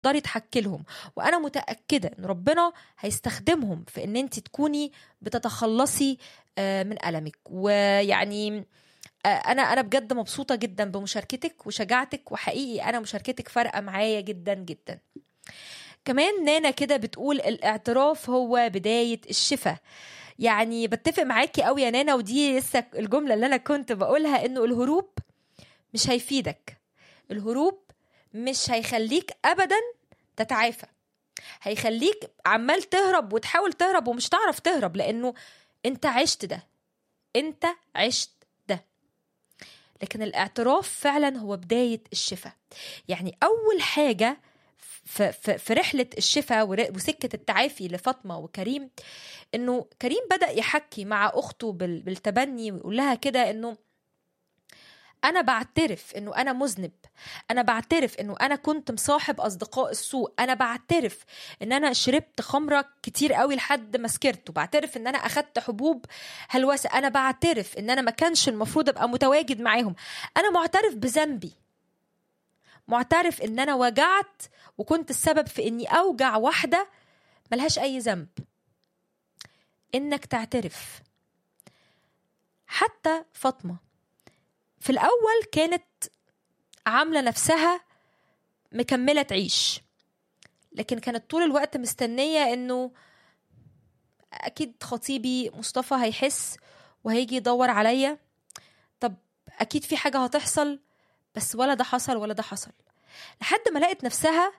تقدري تحكي لهم، وانا متاكده ان ربنا هيستخدمهم في ان انت تكوني بتتخلصي من المك. ويعني انا بجد مبسوطه جدا بمشاركتك وشجاعتك، وحقيقي انا مشاركتك فارقه معايا جدا جدا. كمان نانا كده بتقول الاعتراف هو بدايه الشفاء. يعني بتفق معاكي قوي يا نانا، ودي لسه الجمله اللي انا كنت بقولها، انه الهروب مش هيفيدك. الهروب مش هيخليك ابدا تتعافى، هيخليك عمال تهرب وتحاول تهرب ومش تعرف تهرب، لانه انت عشت ده، انت عشت ده. لكن الاعتراف فعلا هو بداية الشفاء. يعني اول حاجة في رحلة الشفاء وسكة التعافي لفاطمة وكريم، انه كريم بدأ يحكي مع اخته بالتبني، ويقول لها كده انه أنا بعترف إنه أنا مذنب، أنا بعترف إنه أنا كنت مصاحب أصدقاء السوء، أنا بعترف إن أنا شربت خمرة كتير قوي لحد ما سكرت، بعترف إن أنا أخدت حبوب هلوسة، أنا بعترف إن أنا ما كانش المفروض أبقى متواجد معاهم، أنا معترف بذنبي، معترف إن أنا وجعت وكنت السبب في إني أوجع واحدة ملهاش أي ذنب. إنك تعترف. حتى فاطمة في الأول كانت عاملة نفسها مكملة تعيش، لكن كانت طول الوقت مستنية إنه أكيد خطيبي مصطفى هيحس وهيجي يدور عليا، طب أكيد في حاجة هتحصل، بس ولا ده حصل ولا ده حصل، لحد ما لقت نفسها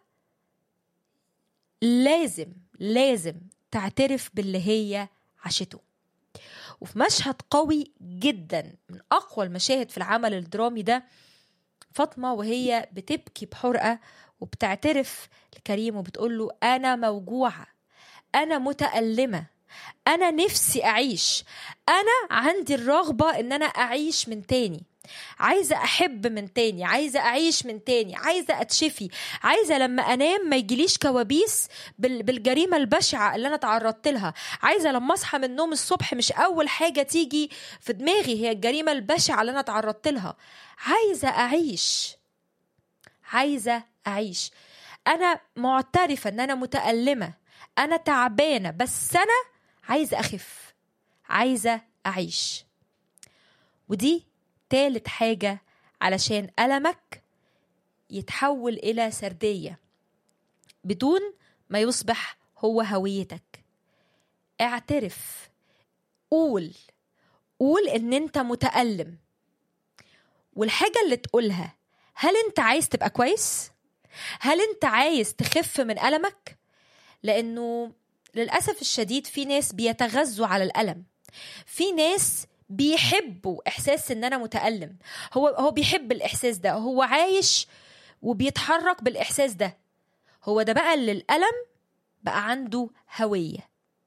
لازم تعترف باللي هي عاشته. وفي مشهد قوي جدا من أقوى المشاهد في العمل الدرامي ده، فاطمة وهي بتبكي بحرقة وبتعترف لكريم وبتقول له أنا موجوعة، أنا متألمة، أنا نفسي أعيش، أنا عندي الرغبة إن أنا أعيش من تاني، عايزة أحب من تاني، عايزة أعيش من تاني، عايزة أتشفي، عايزة لما أنام ما يجيليش كوابيس بالجريمة البشعة اللي أنا تعرضت لها، عايزة لما أصحى من النوم الصبح مش أول حاجة تيجي في دماغي هي الجريمة البشعة اللي أنا تعرضت لها، عايزة أعيش، عايزة أعيش، أنا معترفة أن أنا متألمة، أنا تعبانة، بس أنا عايزة أخف، عايزة أعيش. ودي تالت حاجة علشان ألمك يتحول إلى سردية بدون ما يصبح هو هويتك. اعترف، قول إن أنت متألم، والحاجة اللي تقولها، هل أنت عايز تبقى كويس؟ هل أنت عايز تخف من ألمك؟ لأنه للأسف الشديد في ناس بيتغذوا على الألم، في ناس بيحبوا إحساس إن أنا متألم، هو بيحب الإحساس ده، هو عايش وبيتحرك بالإحساس ده، هو ده بقى اللي الألم بقى عنده هوية.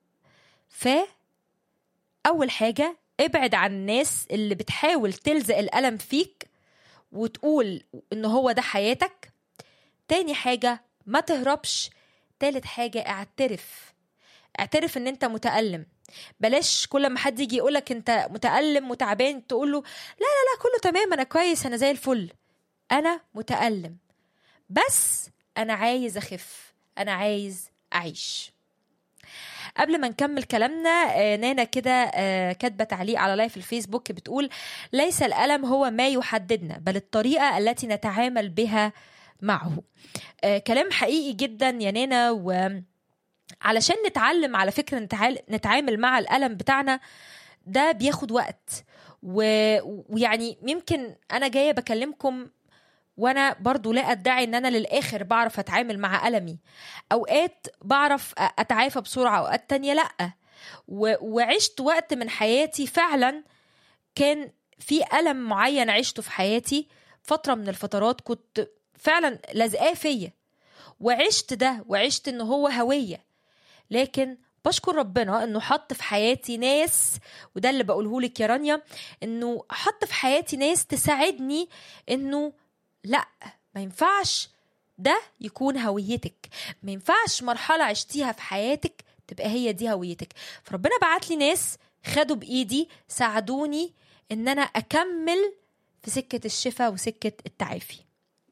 فأول حاجة ابعد عن الناس اللي بتحاول تلزق الألم فيك وتقول إنه هو ده حياتك. تاني حاجة ما تهربش. تالت حاجة اعترف إن أنت متألم. بلاش كل ما حد يجي يقولك أنت متألم وتعبان تقوله لا كله تمام، أنا كويس، أنا زي الفل. أنا متألم بس أنا عايز أخف، أنا عايز أعيش. قبل ما نكمل كلامنا، نانا كده كاتبة تعليق على لايف الفيسبوك بتقول ليس الألم هو ما يحددنا، بل الطريقة التي نتعامل بها معه. كلام حقيقي جدا يا نانا. وعلشان نتعلم على فكرة نتعامل مع الألم بتاعنا ده بياخد وقت. ويعني يمكن أنا جاية بكلمكم وانا برضو لا ادعي ان انا للاخر بعرف اتعامل مع ألمي، اوقات بعرف اتعافى بسرعة، اوقات تانية لا. وعشت وقت من حياتي فعلا كان في ألم معين عشته في حياتي، فترة من الفترات كنت فعلا لازقاه فيا، وعشت ده، وعشت انه هو هوية. لكن بشكر ربنا انه حط في حياتي ناس، وده اللي بقوله لك يا رانيا، انه حط في حياتي ناس تساعدني انه لا، ما ينفعش ده يكون هويتك، ما ينفعش مرحلة عشتيها في حياتك تبقى هي دي هويتك. فربنا بعت لي ناس خدوا بإيدي ساعدوني ان انا اكمل في سكة الشفاء وسكة التعافي.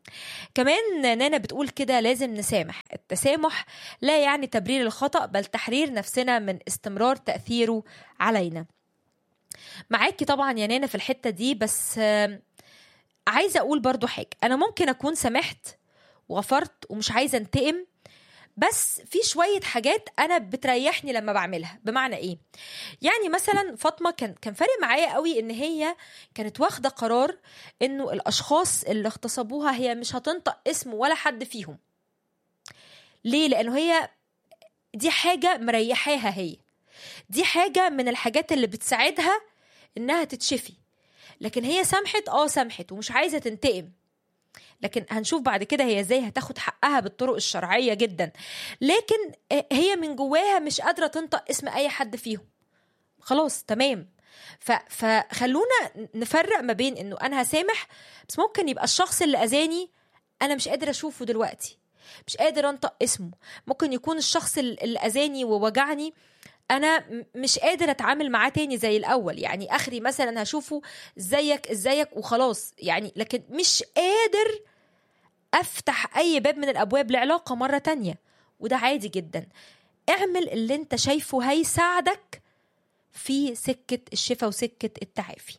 كمان نانا بتقول كده لازم نسامح. التسامح لا يعني تبرير الخطأ، بل تحرير نفسنا من استمرار تأثيره علينا. معاكي طبعا يا نانا في الحتة دي، بس عايزة أقول برضو حاجة. أنا ممكن أكون سامحت وغفرت ومش عايزة انتقم، بس في شوية حاجات أنا بتريحني لما بعملها. بمعنى إيه؟ يعني مثلا فاطمة كان فارق معايا قوي إن هي كانت واخدة قرار إنه الأشخاص اللي اغتصبوها هي مش هتنطق اسم ولا حد فيهم. ليه؟ لأنه هي دي حاجة مريحاها، هي دي حاجة من الحاجات اللي بتساعدها إنها تتشفي. لكن هي سامحت ومش عايزة تنتقم، لكن هنشوف بعد كده هي ازاي هتاخد حقها بالطرق الشرعية جدا. لكن هي من جواها مش قادرة تنطق اسم اي حد فيهم. خلاص تمام. فخلونا نفرق ما بين انه انا هسامح، بس ممكن يبقى الشخص اللي اذاني انا مش قادرة اشوفه دلوقتي، مش قادر انطق اسمه. ممكن يكون الشخص اللي اذاني ووجعني انا مش قادر اتعامل معاه تاني زي الاول. يعني اخري مثلا هشوفه ازيك وخلاص يعني، لكن مش قادر افتح اي باب من الابواب لعلاقة مرة تانية. وده عادي جدا. اعمل اللي انت شايفه هيساعدك في سكة الشفا وسكة التعافي.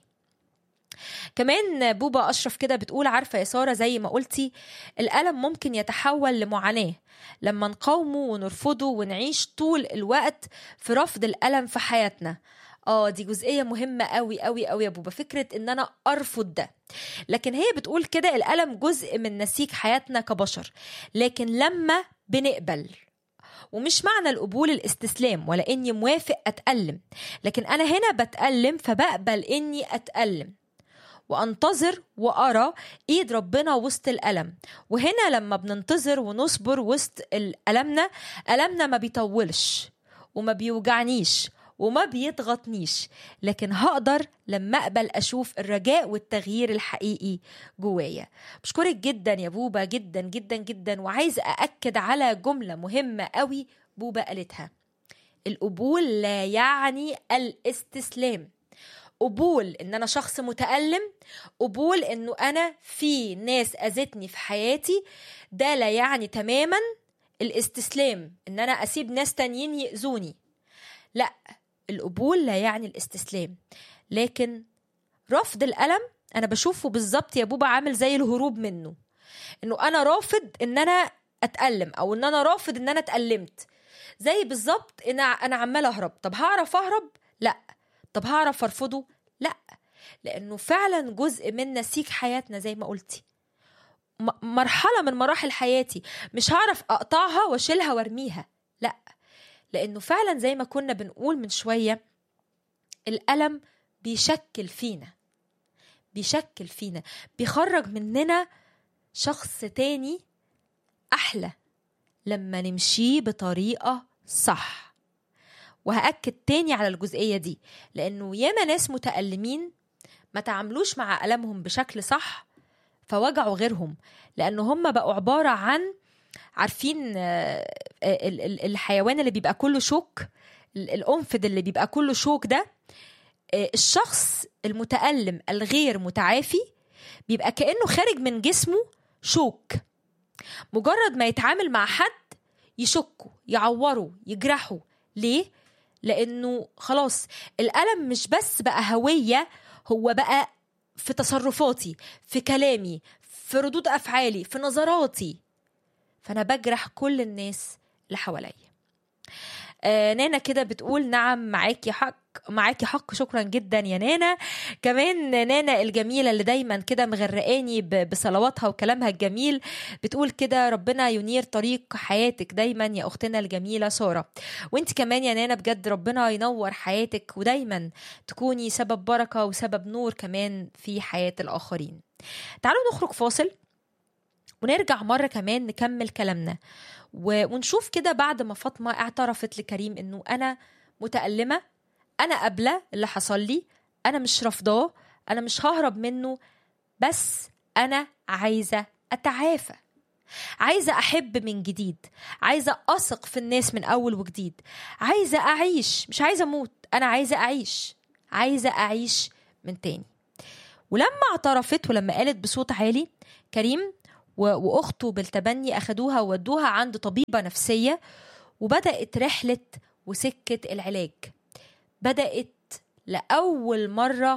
كمان بوبا أشرف كده بتقول عارفة يا سارة، زي ما قلتي الألم ممكن يتحول لمعاناة لما نقاومه ونرفضه ونعيش طول الوقت في رفض الألم في حياتنا. دي جزئية مهمة قوي قوي قوي يا بوبا، فكرة ان انا ارفض ده. لكن هي بتقول كده الألم جزء من نسيج حياتنا كبشر، لكن لما بنقبل، ومش معنى القبول الاستسلام ولا اني موافق اتألم، لكن انا هنا بتألم فبقبل اني اتألم وانتظر وارى ايد ربنا وسط الالم. وهنا لما بننتظر ونصبر وسط ألمنا ما بيطولش وما بيوجعنيش وما بيضغطنيش، لكن هقدر لما اقبل اشوف الرجاء والتغيير الحقيقي جوايا. بشكرك جدا يا بوبا، جدا جدا جدا. وعايز أأكد على جملة مهمة قوي بوبا قالتها: القبول لا يعني الاستسلام. قبول ان انا شخص متألم، قبول انه انا في ناس اذتني في حياتي، ده لا يعني تماما الاستسلام ان انا اسيب ناس تانيين يأذوني. لا، القبول لا يعني الاستسلام، لكن رفض الألم انا بشوفه بالظبط يا بوبا عامل زي الهروب منه. انه انا رافض ان انا اتألم، او ان انا رافض ان انا اتألمت. زي بالظبط انا عمال اهرب. طب هعرف اهرب؟ لا. طب هعرف ارفضه؟ لا. لانه فعلا جزء من نسيج حياتنا زي ما قلتي، مرحلة من مراحل حياتي مش هعرف اقطعها واشيلها وارميها. لا، لانه فعلا زي ما كنا بنقول من شوية، الألم بيشكل فينا، بيخرج مننا شخص تاني أحلى لما نمشي بطريقة صح. وهأكد تاني على الجزئية دي، لأنه ياما ناس متألمين ما تعاملوش مع ألمهم بشكل صح فوجعوا غيرهم، لأنه هم بقوا عبارة عن، عارفين الحيوان اللي بيبقى كله شوك، القنفذ اللي بيبقى كله شوك ده. الشخص المتألم الغير متعافي بيبقى كأنه خارج من جسمه شوك، مجرد ما يتعامل مع حد يشكه، يعوره، يجرحه. ليه؟ لأنه خلاص الألم مش بس بقى هوية، هو بقى في تصرفاتي، في كلامي، في ردود أفعالي، في نظراتي، فأنا بجرح كل الناس اللي حواليا. نانا كده بتقول نعم معاكي حق. شكرا جدا يا نانا. كمان نانا الجميلة اللي دايما كده مغرقاني بصلواتها وكلامها الجميل بتقول كده ربنا ينير طريق حياتك دايما يا أختنا الجميلة سارة. وانت كمان يا نانا بجد ربنا ينور حياتك، ودايما تكوني سبب بركة وسبب نور كمان في حياة الآخرين. تعالوا نخرج فاصل ونرجع مرة كمان نكمل كلامنا ونشوف كده بعد ما فاطمة اعترفت لكريم انه انا متألمة، انا قابلة اللي حصل لي، انا مش رافضاه، انا مش ههرب منه، بس انا عايزة اتعافى، عايزة احب من جديد، عايزة اثق في الناس من اول وجديد، عايزة اعيش، مش عايزة اموت، انا عايزة اعيش من تاني. ولما اعترفت ولما قالت بصوت عالي، كريم وأخته بالتبني أخدوها وودوها عند طبيبة نفسية، وبدأت رحلة وسكة العلاج. بدأت لأول مرة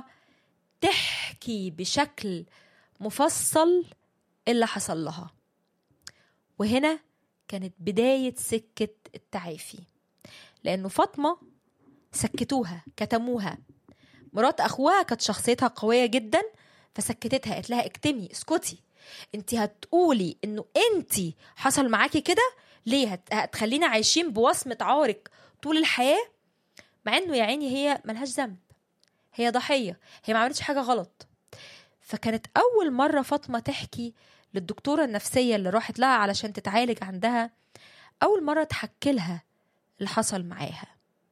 تحكي بشكل مفصل اللي حصل لها، وهنا كانت بداية سكة التعافي، لأنه فاطمة سكتوها، كتموها. مرات أخوها كانت شخصيتها قوية جدا، فسكتتها، قالت لها اكتمي، اسكتي، انت هتقولي انه انت حصل معاكي كده ليه؟ هتخلينا عايشين بوصمة عارك طول الحياة، مع انه يا عيني هي ملهاش ذنب، هي ضحية، هي ما عملتش حاجة غلط. فكانت أول مرة فاطمة تحكي للدكتورة النفسية اللي راحت لها علشان تتعالج عندها، أول مرة تحكي لها اللي حصل معاها.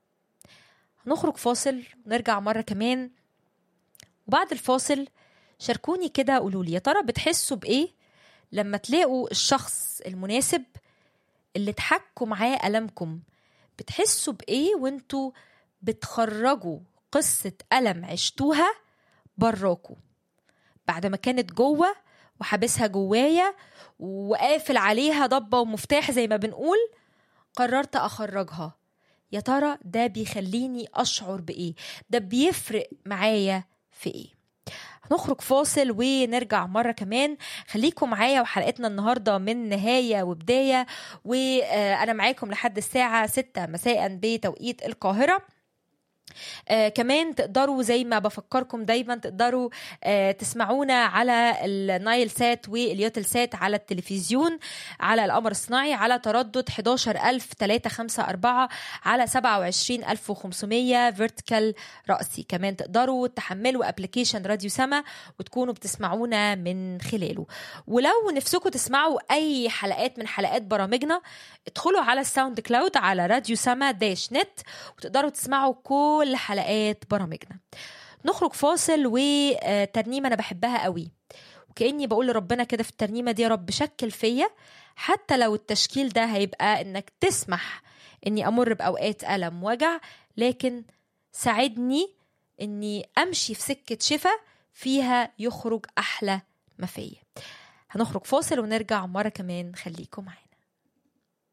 هنخرج فاصل ونرجع مرة كمان، وبعد الفاصل شاركوني كده، قولوا لي يا ترى بتحسوا بإيه لما تلاقوا الشخص المناسب اللي تحكوا معاه ألمكم؟ بتحسوا بإيه وانتوا بتخرجوا قصة ألم عشتوها براكوا بعد ما كانت جوه وحابسها جوايا وقافل عليها ضبة ومفتاح زي ما بنقول، قررت أخرجها؟ يا ترى ده بيخليني أشعر بإيه؟ ده بيفرق معايا في إيه؟ هنخرج فاصل ونرجع مرة كمان. خليكم معايا، وحلقتنا النهاردة من نهاية وبداية، وأنا معاكم لحد الساعة 6 مساء بتوقيت القاهرة. كمان تقدروا زي ما بفكركم دايما تقدروا تسمعونا على النايل سات واليوتل سات على التلفزيون على القمر الصناعي على تردد 11354 على 27500 فيرتيكال رأسي. كمان تقدروا تحملوا ابليكيشن راديو سما وتكونوا بتسمعونا من خلاله. ولو نفسكم تسمعوا اي حلقات من حلقات برامجنا، ادخلوا على الساوند كلاود على راديو سما -نت وتقدروا تسمعوا كل حلقات برامجنا. نخرج فاصل وترنيمة أنا بحبها قوي، وكأني بقول لربنا كده في الترنيمة دي: يا رب شكل فيا، حتى لو التشكيل ده هيبقى إنك تسمح إني أمر بأوقات ألم وجع، لكن ساعدني إني أمشي في سكة شفا فيها يخرج أحلى ما فيا. هنخرج فاصل ونرجع مرة كمان، خليكم معايا.